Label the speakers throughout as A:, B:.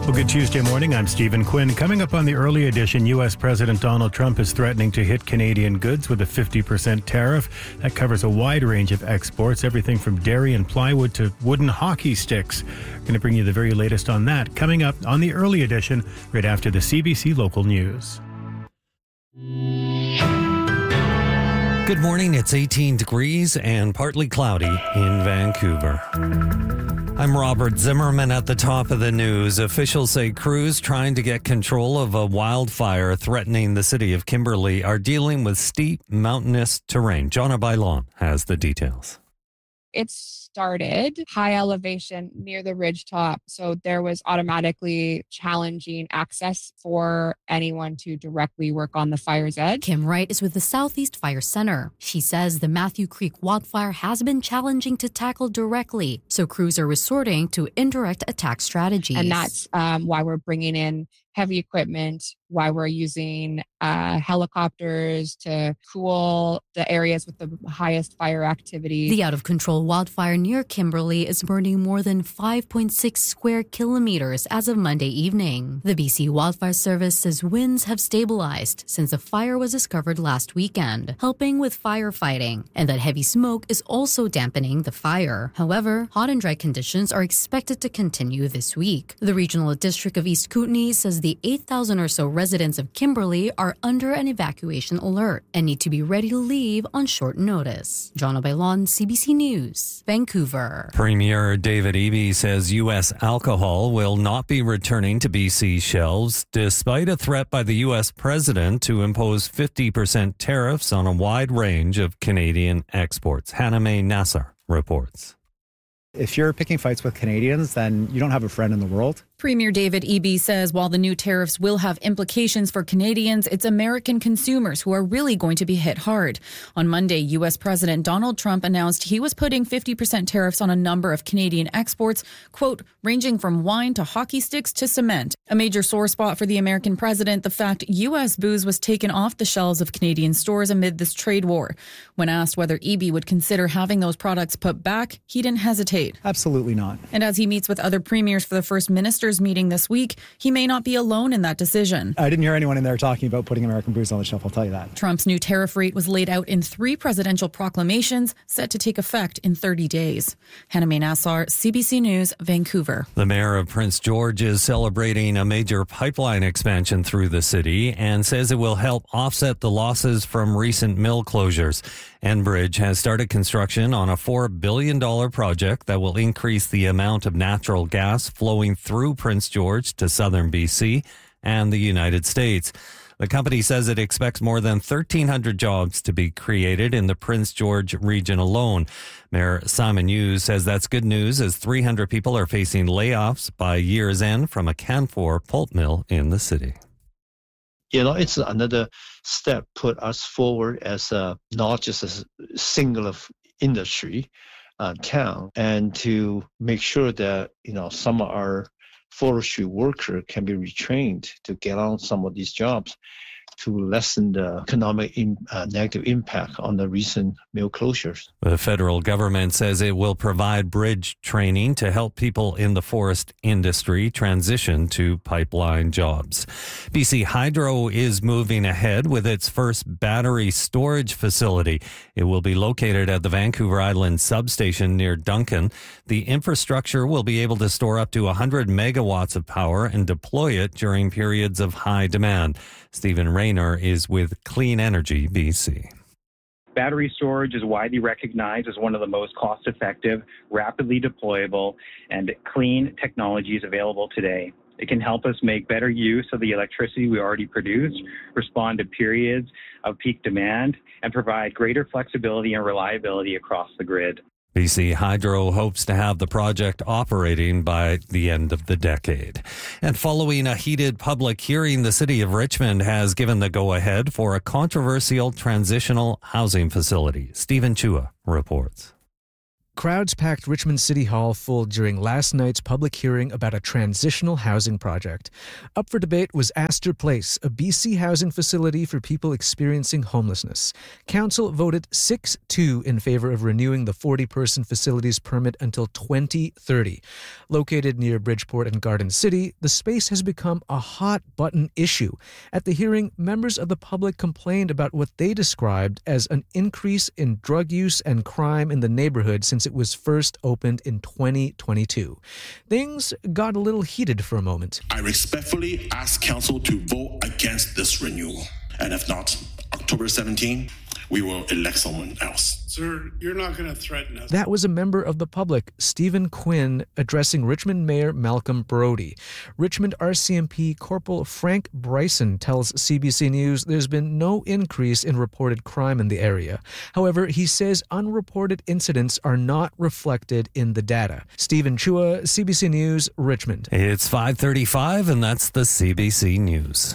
A: Well, good Tuesday morning. I'm Stephen Quinn. Coming up on the early edition, U.S. President Donald Trump is threatening to hit Canadian goods with a 50% tariff. That covers a wide range of exports, everything from dairy and plywood to wooden hockey sticks. We're going to bring you the very latest on that coming up on the early edition right after the CBC Local News.
B: Good morning. It's 18 degrees and partly cloudy in Vancouver. I'm Robert Zimmerman at the top of the news. Officials say crews trying to get control of a wildfire threatening the city of Kimberley are dealing with steep mountainous terrain. Jonna Bailon has the details.
C: It started high elevation near the ridge top, so there was automatically challenging access for anyone to directly work on the fire's edge.
D: Kim Wright is with the Southeast Fire Center. She says the Matthew Creek wildfire has been challenging to tackle directly, so crews are resorting to indirect attack strategies.
C: And that's why we're bringing in heavy equipment, why we're using helicopters to cool the areas with the highest fire activity.
D: The out-of-control wildfire near Kimberley is burning more than 5.6 square kilometers as of Monday evening. The BC Wildfire Service says winds have stabilized since the fire was discovered last weekend, helping with firefighting, and that heavy smoke is also dampening the fire. However, hot and dry conditions are expected to continue this week. The Regional District of East Kootenay says the 8,000 or so residents of Kimberley are under an evacuation alert and need to be ready to leave on short notice. Jonna Bailon, CBC News, Vancouver.
B: Premier David Eby says U.S. alcohol will not be returning to BC shelves despite a threat by the U.S. president to impose 50% tariffs on a wide range of Canadian exports. Hannah May Nassar reports.
E: If you're picking fights with Canadians, then you don't have a friend in the world.
F: Premier David Eby says while the new tariffs will have implications for Canadians, it's American consumers who are really going to be hit hard. On Monday, U.S. President Donald Trump announced he was putting 50% tariffs on a number of Canadian exports, quote, ranging from wine to hockey sticks to cement. A major sore spot for the American president, the fact U.S. booze was taken off the shelves of Canadian stores amid this trade war. When asked whether Eby would consider having those products put back, he didn't hesitate.
E: Absolutely not.
F: And as he meets with other premiers for the First Minister's meeting this week, he may not be alone in that decision.
E: I didn't hear anyone in there talking about putting American booze on the shelf, I'll tell you that.
F: Trump's new tariff rate was laid out in 3 presidential proclamations set to take effect in 30 days. Hannah May Nassar, CBC News, Vancouver.
B: The mayor of Prince George is celebrating a major pipeline expansion through the city and says it will help offset the losses from recent mill closures. Enbridge has started construction on a $4 billion project that will increase the amount of natural gas flowing through Prince George to southern BC and the United States. The company says it expects more than 1,300 jobs to be created in the Prince George region alone. Mayor Simon Hughes says that's good news as 300 people are facing layoffs by year's end from a Canfor pulp mill in the city.
G: You know, it's another step put us forward as not just a singular industry town, and to make sure that, you know, some of our forestry worker can be retrained to get on some of these jobs to lessen the economic negative impact on the recent mill closures.
B: The federal government says it will provide bridge training to help people in the forest industry transition to pipeline jobs. BC Hydro is moving ahead with its first battery storage facility. It will be located at the Vancouver Island substation near Duncan. The infrastructure will be able to store up to 100 megawatts of power and deploy it during periods of high demand. Stephen Rayner is with Clean Energy BC.
H: Battery storage is widely recognized as one of the most cost-effective, rapidly deployable, and clean technologies available today. It can help us make better use of the electricity we already produce, respond to periods of peak demand, and provide greater flexibility and reliability across the grid.
B: BC Hydro hopes to have the project operating by the end of the decade. And following a heated public hearing, the city of Richmond has given the go-ahead for a controversial transitional housing facility. Stephen Chua reports.
I: Crowds packed Richmond City Hall full during last night's public hearing about a transitional housing project. Up for debate was Astor Place, a BC housing facility for people experiencing homelessness. Council voted 6-2 in favor of renewing the 40-person facility's permit until 2030. Located near Bridgeport and Garden City, the space has become a hot-button issue. At the hearing, members of the public complained about what they described as an increase in drug use and crime in the neighborhood since it was first opened in 2022. Things got a little heated for a moment.
J: I respectfully ask Council to vote against this renewal. And if not, October 17, we will elect someone else.
K: Sir, you're not going to threaten us.
I: That was a member of the public, Stephen Quinn, addressing Richmond Mayor Malcolm Brody. Richmond RCMP Corporal Frank Bryson tells CBC News there's been no increase in reported crime in the area. However, he says unreported incidents are not reflected in the data. Stephen Chua, CBC News, Richmond.
B: It's 5:35, and that's the CBC News.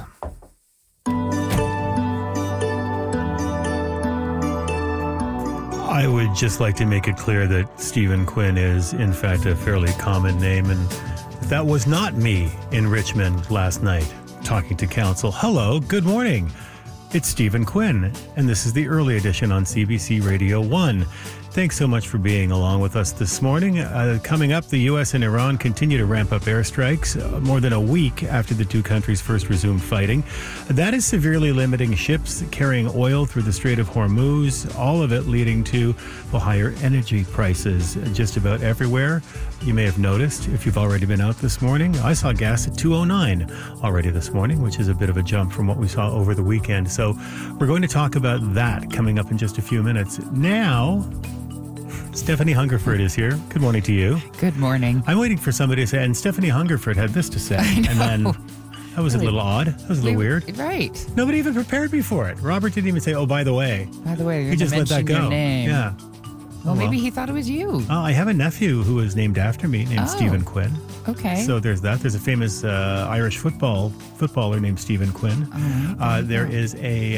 A: I would just like to make it clear that Stephen Quinn is, in fact, a fairly common name, and that was not me in Richmond last night talking to council. Hello, good morning. It's Stephen Quinn, and this is the early edition on CBC Radio 1. Thanks so much for being along with us this morning. Coming up, the U.S. and Iran continue to ramp up airstrikes more than a week after the two countries first resumed fighting. That is severely limiting ships carrying oil through the Strait of Hormuz, all of it leading to higher energy prices just about everywhere. You may have noticed, if you've already been out this morning, I saw gas at $2.09 already this morning, which is a bit of a jump from what we saw over the weekend. So we're going to talk about that coming up in just a few minutes. Now, Stephanie Hungerford is here. Good morning to you.
L: Good morning.
A: I'm waiting for somebody to say, and Stephanie Hungerford had this to say.
L: I know.
A: And then that was really a little odd. That was a little weird.
L: Right.
A: Nobody even prepared me for it. Robert didn't even say, oh, by the way.
L: By the way,
A: he just let that go.
L: Your name.
A: Yeah.
L: Well, maybe he thought it was you.
A: I have a nephew who is named after me, named Stephen Quinn.
L: Okay.
A: So there's that. There's a famous Irish footballer named Stephen Quinn. There is a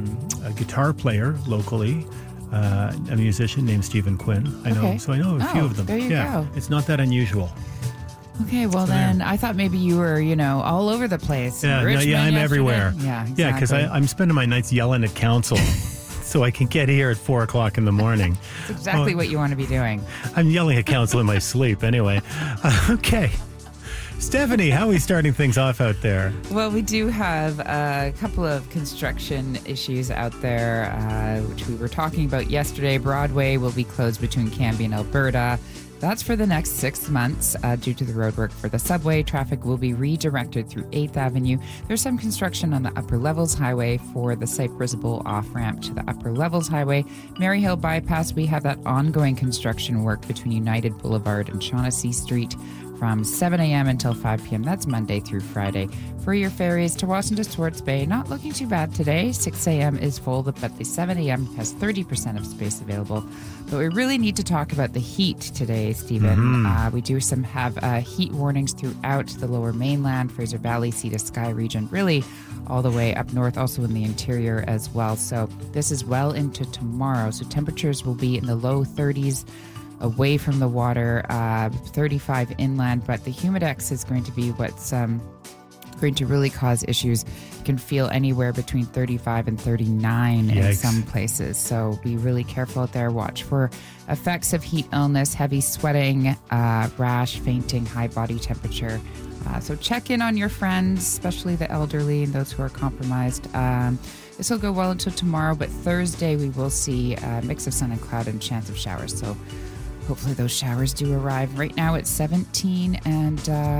A: guitar player locally, a musician named Stephen Quinn. I know, so I know a few of them.
L: There you go.
A: It's not that unusual.
L: Okay, well then, I thought maybe you were, all over the place.
A: Yeah, I'm everywhere.
L: Yeah, exactly.
A: Yeah, because I'm spending my nights yelling at council. So I can get here at 4 o'clock in the morning.
L: That's exactly what you want to be doing.
A: I'm yelling at council in my sleep anyway. Okay. Stephanie, how are we starting things off out there?
L: Well, we do have a couple of construction issues out there, which we were talking about yesterday. Broadway will be closed between Cambie and Alberta. That's for the next 6 months due to the roadwork for the subway. Traffic will be redirected through 8th Avenue. There's some construction on the Upper Levels Highway for the Cypress Bowl off-ramp to the Upper Levels Highway. Maryhill Bypass, we have that ongoing construction work between United Boulevard and Shaughnessy Street from 7 a.m. until 5 p.m. That's Monday through Friday. For your ferries to Wasson to Swartz Bay, not looking too bad today. 6 a.m. is full, but the 7 a.m. has 30% of space available. But we really need to talk about the heat today, Stephen. We do have heat warnings throughout the lower mainland, Fraser Valley, Sea to Sky region, really all the way up north, also in the interior as well. So this is well into tomorrow. So temperatures will be in the low 30s away from the water, 35 inland, but the humidex is going to be what's going to really cause issues. You can feel anywhere between 35 and 39 in some places. So be really careful out there. Watch for effects of heat illness, heavy sweating, rash, fainting, high body temperature. So check in on your friends, especially the elderly and those who are compromised. This will go well until tomorrow, but Thursday we will see a mix of sun and cloud and chance of showers. So hopefully those showers do arrive. Right now it's 17 and,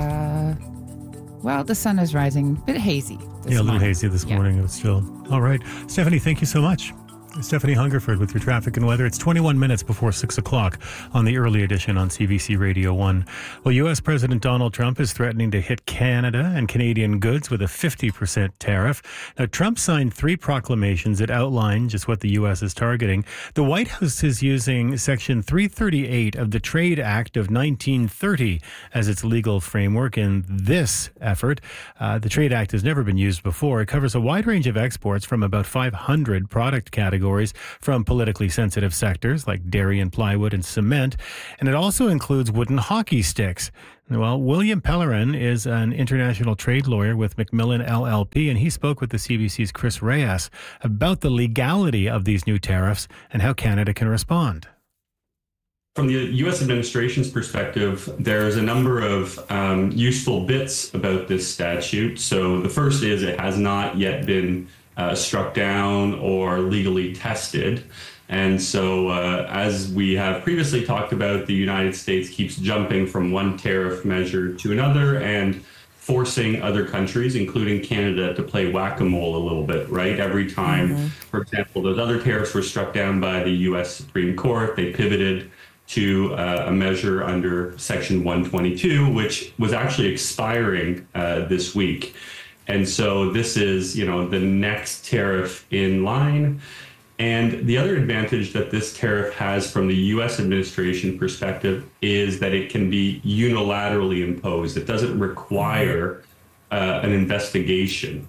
L: the sun is rising. A bit hazy.
A: A little hazy this morning. It's still. All right. Stephanie, thank you so much. Stephanie Hungerford with your traffic and weather. It's 21 minutes before 6 o'clock on the early edition on CBC Radio 1. Well, U.S. President Donald Trump is threatening to hit Canada and Canadian goods with a 50% tariff. Now, Trump signed 3 proclamations that outline just what the U.S. is targeting. The White House is using Section 338 of the Trade Act of 1930 as its legal framework in this effort. The Trade Act has never been used before. It covers a wide range of exports from about 500 product categories. categories from politically sensitive sectors like dairy and plywood and cement. And it also includes wooden hockey sticks. Well, William Pellerin is an international trade lawyer with Macmillan LLP, and he spoke with the CBC's Chris Reyes about the legality of these new tariffs and how Canada can respond.
M: From the U.S. administration's perspective, there's a number of useful bits about this statute. So the first is it has not yet been struck down or legally tested. And so as we have previously talked about, the United States keeps jumping from one tariff measure to another and forcing other countries, including Canada, to play whack-a-mole a little bit, right? Every time, for example, those other tariffs were struck down by the U.S. Supreme Court, they pivoted to a measure under Section 122, which was actually expiring this week. And so this is, the next tariff in line. And the other advantage that this tariff has from the U.S. administration perspective is that it can be unilaterally imposed. It doesn't require an investigation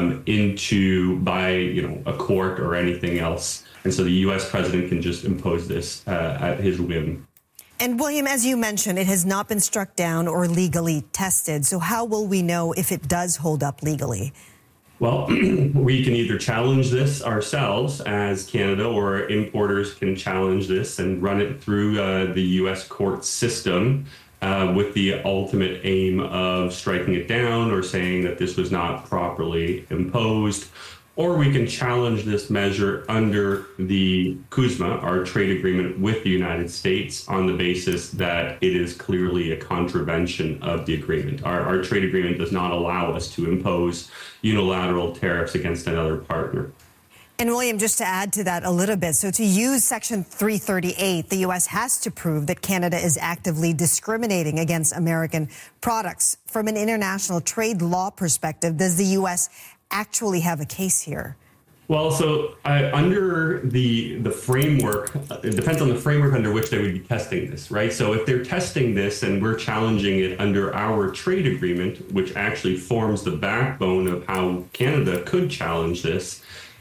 M: by a court or anything else. And so the U.S. president can just impose this at his whim.
N: And William, as you mentioned, it has not been struck down or legally tested. So how will we know if it does hold up legally?
M: Well, we can either challenge this ourselves as Canada, or importers can challenge this and run it through the U.S. court system with the ultimate aim of striking it down or saying that this was not properly imposed. Or we can challenge this measure under the CUSMA, our trade agreement with the United States, on the basis that it is clearly a contravention of the agreement. Our trade agreement does not allow us to impose unilateral tariffs against another partner.
N: And William, just to add to that a little bit, so to use Section 338, the U.S. has to prove that Canada is actively discriminating against American products. From an international trade law perspective, does the U.S. actually have a case here?
M: Well, so under the framework, it depends on the framework under which they would be testing this, right? So if they're testing this and we're challenging it under our trade agreement, which actually forms the backbone of how Canada could challenge this,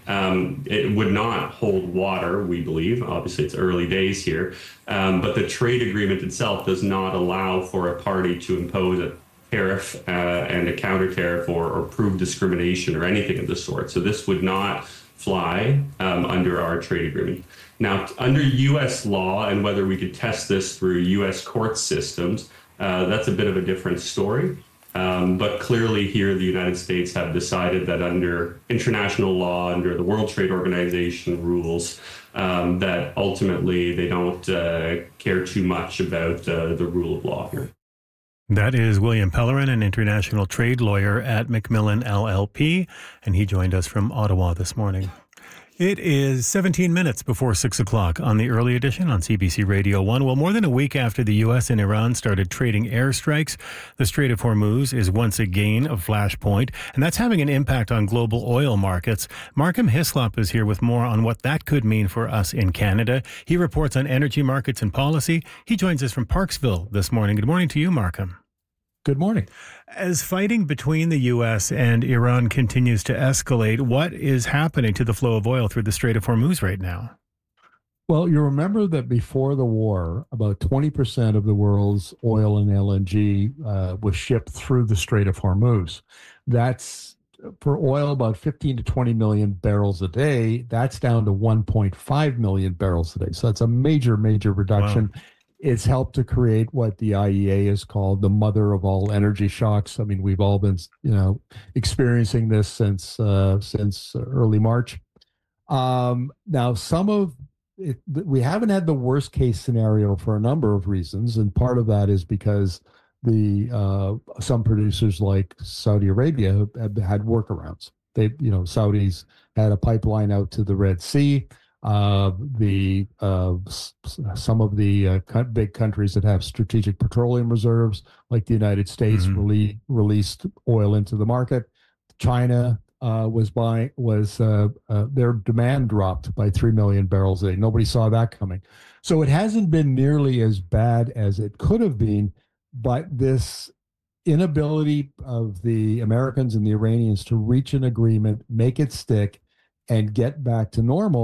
M: it would not hold water, we believe. Obviously, it's early days here. But the trade agreement itself does not allow for a party to impose a tariff and a counter tariff or prove discrimination or anything of the sort. So this would not fly under our trade agreement. Now, under U.S. law, and whether we could test this through U.S. court systems, that's a bit of a different story. But clearly here, the United States have decided that under international law, under the World Trade Organization rules, that ultimately they don't care too much about the rule of law here.
A: That is William Pellerin, an international trade lawyer at Macmillan LLP, and he joined us from Ottawa this morning. It is 17 minutes before 6 o'clock on the early edition on CBC Radio 1. Well, more than a week after the U.S. and Iran started trading airstrikes, the Strait of Hormuz is once again a flashpoint, and that's having an impact on global oil markets. Markham Hislop is here with more on what that could mean for us in Canada. He reports on energy markets and policy. He joins us from Parksville this morning. Good morning to you, Markham.
O: Good morning.
A: As fighting between the U.S. and Iran continues to escalate, what is happening to the flow of oil through the Strait of Hormuz right now?
O: Well, you remember that before the war, about 20% of the world's oil and LNG was shipped through the Strait of Hormuz. That's, for oil, about 15 to 20 million barrels a day. That's down to 1.5 million barrels a day. So that's a major, major reduction. Wow. It's helped to create what the IEA is called the mother of all energy shocks. I mean, we've all been, experiencing this since early March. Now, some of it, we haven't had the worst case scenario for a number of reasons, and part of that is because some producers like Saudi Arabia have had workarounds. Saudis had a pipeline out to the Red Sea. Some of the big countries that have strategic petroleum reserves, like the United States, released oil into the market. China their demand dropped by 3 million barrels a day. Nobody saw that coming. So it hasn't been nearly as bad as it could have been, but this inability of the Americans and the Iranians to reach an agreement, make it stick, and get back to normal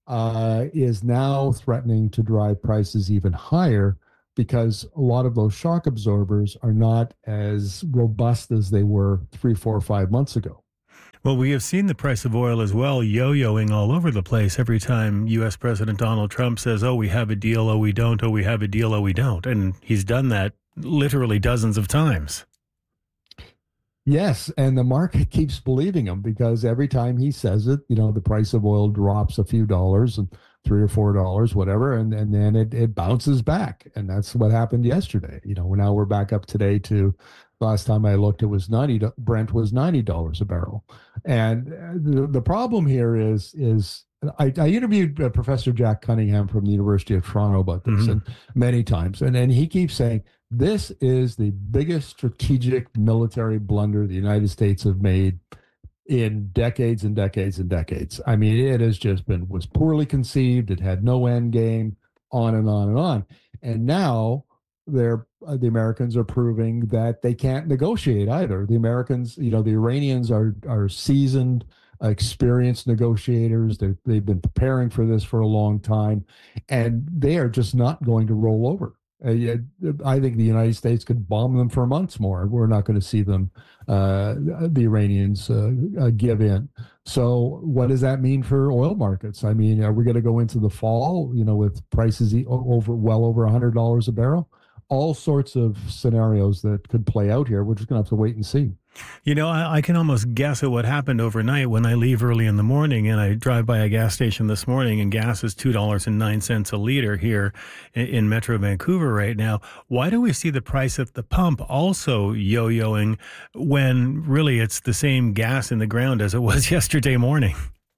O: is now threatening to drive prices even higher because a lot of those shock absorbers are not as robust as they were 3, 4, 5 months ago.
A: Well, we have seen the price of oil as well yo-yoing all over the place every time U.S. President Donald Trump says, oh, we have a deal, oh, we don't, oh, we have a deal, oh, we don't. And he's done that literally dozens of times.
O: Yes, and the market keeps believing him because every time he says it, the price of oil drops a few dollars, and $3 or $4, whatever, and then it bounces back. And that's what happened yesterday. Now we're back up today to, last time I looked, it was Brent was $90 a barrel. And the problem here is I interviewed Professor Jack Cunningham from the University of Toronto about this and many times, and he keeps saying, this is the biggest strategic military blunder the United States have made in decades and decades and decades. I mean, it has just was poorly conceived. It had no end game, on and on and on. And now the Americans are proving that they can't negotiate either. The Americans, the Iranians are seasoned, experienced negotiators. They've been preparing for this for a long time, and they are just not going to roll over. I think the United States could bomb them for months more. We're not going to see them, the Iranians, give in. So what does that mean for oil markets? I mean, are we going to go into the fall, with prices well over $100 a barrel? All sorts of scenarios that could play out here. We're just going to have to wait and see.
A: I can almost guess at what happened overnight when I leave early in the morning and I drive by a gas station this morning and gas is $2.09 a liter here in Metro Vancouver right now. Why do we see the price at the pump also yo-yoing when really it's the same gas in the ground as it was yesterday morning?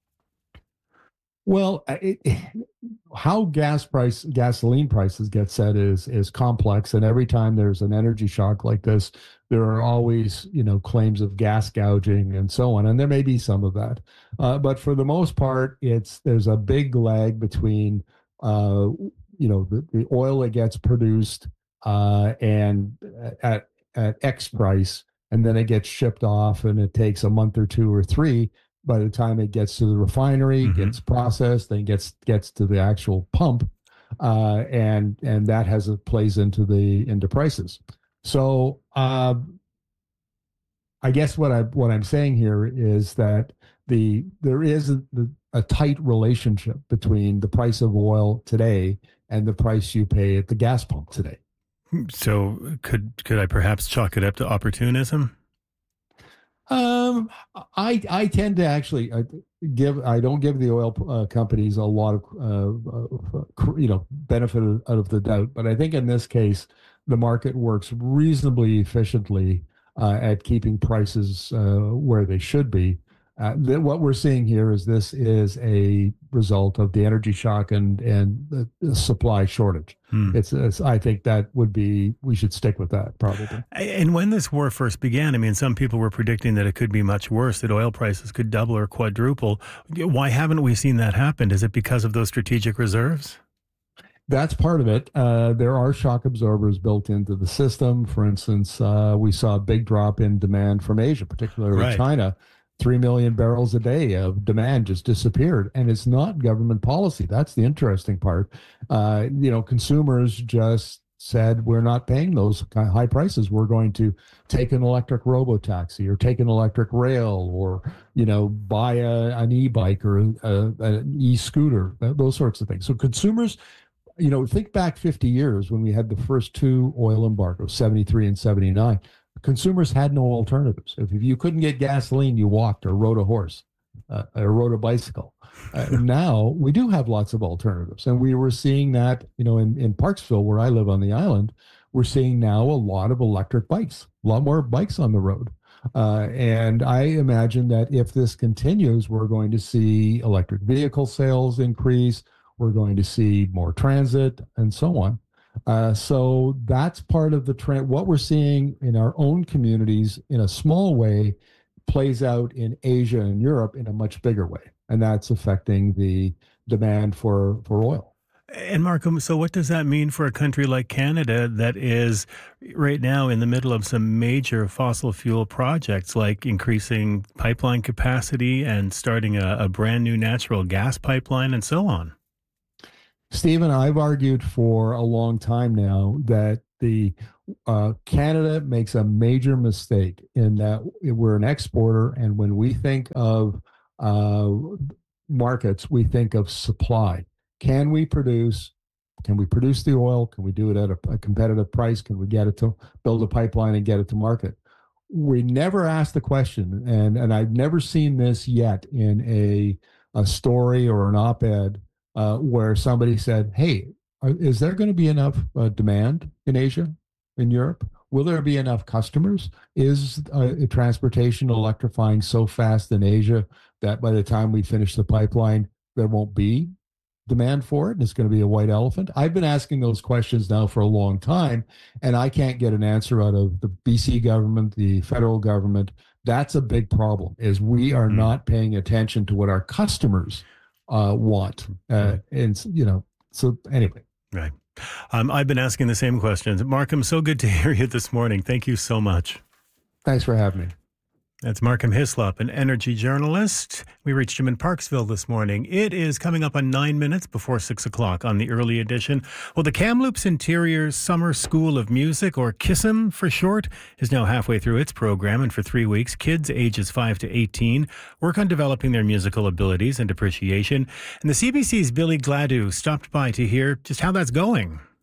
O: Well, how gasoline prices get set is complex, and every time there's an energy shock like this, there are always claims of gas gouging and so on, and there may be some of that, but for the most part, there's a big lag between the oil that gets produced and at X price, and then it gets shipped off, and it takes a month or 2 or 3. By the time it gets to the refinery, gets processed, then gets to the actual pump, and that plays into prices. So I guess what I'm saying here is that there is a tight relationship between the price of oil today and the price you pay at the gas pump today.
A: So could I perhaps chalk it up to opportunism?
O: I tend to actually I don't give the oil companies a lot of benefit out of the doubt, but I think in this case the market works reasonably efficiently at keeping prices where they should be. What we're seeing here is this is a result of the energy shock and the supply shortage. I think we should stick with that probably.
A: And when this war first began, I mean, some people were predicting that it could be much worse, that oil prices could double or quadruple. Why haven't we seen that happen? Is it because of those strategic reserves?
O: That's part of it. There are shock absorbers built into the system. For instance, we saw a big drop in demand from Asia, particularly China. 3 million barrels a day of demand just disappeared, and it's not government policy. That's the interesting part. Consumers just said, we're not paying those high prices. We're going to take an electric robo-taxi or take an electric rail or, buy an e-bike or an e-scooter, those sorts of things. So consumers, think back 50 years when we had the first 2 oil embargoes, 73 and 79. Consumers had no alternatives. If you couldn't get gasoline, you walked or rode a horse or rode a bicycle. Now we do have lots of alternatives. And we were seeing that, in Parksville, where I live on the island, we're seeing now a lot of electric bikes, a lot more bikes on the road. And I imagine that if this continues, we're going to see electric vehicle sales increase. We're going to see more transit and so on. So that's part of the trend. What we're seeing in our own communities in a small way plays out in Asia and Europe in a much bigger way. And that's affecting the demand for oil.
A: And Markham, so what does that mean for a country like Canada that is right now in the middle of some major fossil fuel projects, like increasing pipeline capacity and starting a brand new natural gas pipeline and so on?
O: Stephen, I've argued for a long time now that Canada makes a major mistake in that we're an exporter, and when we think of markets, we think of supply. Can we produce the oil? Can we do it at a competitive price? Can we get it to build a pipeline and get it to market? We never asked the question, and I've never seen this yet in a story or an op-ed where somebody said, hey, is there going to be enough demand in Asia, in Europe? Will there be enough customers? Is transportation electrifying so fast in Asia that by the time we finish the pipeline, there won't be demand for it, and it's going to be a white elephant? I've been asking those questions now for a long time, and I can't get an answer out of the BC government, the federal government. That's a big problem, is we are not paying attention to what our customers want. So anyway.
A: Right. I've been asking the same questions. Markham, so good to hear you this morning. Thank you so much.
O: Thanks for having me.
A: That's Markham Hislop, an energy journalist. We reached him in Parksville this morning. It is coming up on 9 minutes before 6 o'clock on the early edition. Well, the Kamloops Interior Summer School of Music, or KISM for short, is now halfway through its program. And for 3 weeks, kids ages 5 to 18 work on developing their musical abilities and appreciation. And the CBC's Billy Gladue stopped by to hear just how that's going.